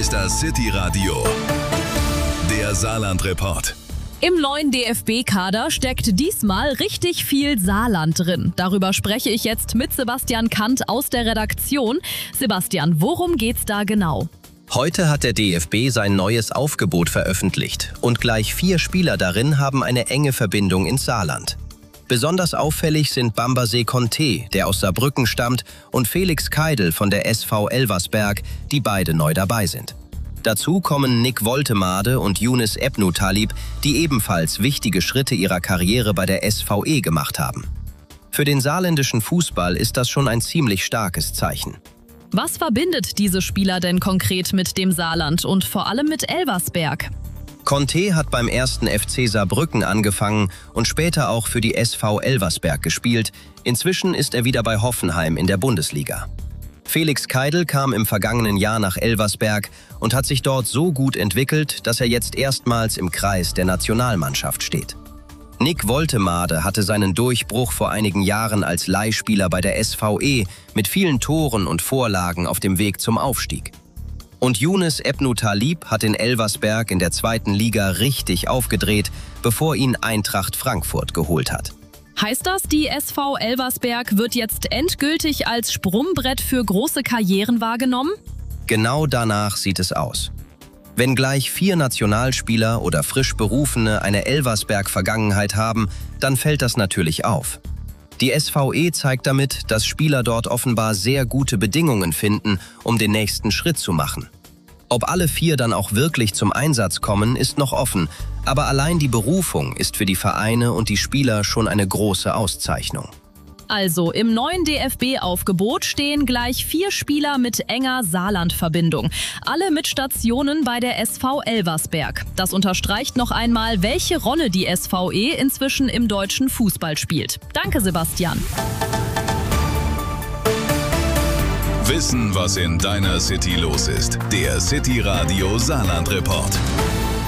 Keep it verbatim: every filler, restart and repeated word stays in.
ist das City Radio, der Saarland-Report. Im neuen D F B-Kader steckt diesmal richtig viel Saarland drin. Darüber spreche ich jetzt mit Sebastian Kant aus der Redaktion. Sebastian, worum geht's da genau? Heute hat der D F B sein neues Aufgebot veröffentlicht und gleich vier Spieler darin haben eine enge Verbindung ins Saarland. Besonders auffällig sind Bambaset Conté, der aus Saarbrücken stammt, und Felix Keidel von der S V Elversberg, die beide neu dabei sind. Dazu kommen Nick Woltemade und Younes Ebnou-Talib, die ebenfalls wichtige Schritte ihrer Karriere bei der S V E gemacht haben. Für den saarländischen Fußball ist das schon ein ziemlich starkes Zeichen. Was verbindet diese Spieler denn konkret mit dem Saarland und vor allem mit Elversberg? Conté hat beim ersten F C Saarbrücken angefangen und später auch für die S V Elversberg gespielt. Inzwischen ist er wieder bei Hoffenheim in der Bundesliga. Felix Keidel kam im vergangenen Jahr nach Elversberg und hat sich dort so gut entwickelt, dass er jetzt erstmals im Kreis der Nationalmannschaft steht. Nick Woltemade hatte seinen Durchbruch vor einigen Jahren als Leihspieler bei der S V E mit vielen Toren und Vorlagen auf dem Weg zum Aufstieg. Und Younes Ebnou-Talib hat in Elversberg in der zweiten Liga richtig aufgedreht, bevor ihn Eintracht Frankfurt geholt hat. Heißt das, die S V Elversberg wird jetzt endgültig als Sprungbrett für große Karrieren wahrgenommen? Genau danach sieht es aus. Wenn gleich vier Nationalspieler oder frisch Berufene eine Elversberg-Vergangenheit haben, dann fällt das natürlich auf. Die S V E zeigt damit, dass Spieler dort offenbar sehr gute Bedingungen finden, um den nächsten Schritt zu machen. Ob alle vier dann auch wirklich zum Einsatz kommen, ist noch offen, aber allein die Berufung ist für die Vereine und die Spieler schon eine große Auszeichnung. Also, im neuen D F B-Aufgebot stehen gleich vier Spieler mit enger Saarland-Verbindung. Alle mit Stationen bei der S V Elversberg. Das unterstreicht noch einmal, welche Rolle die S V E inzwischen im deutschen Fußball spielt. Danke, Sebastian. Wissen, was in deiner City los ist. Der City Radio Saarland-Report.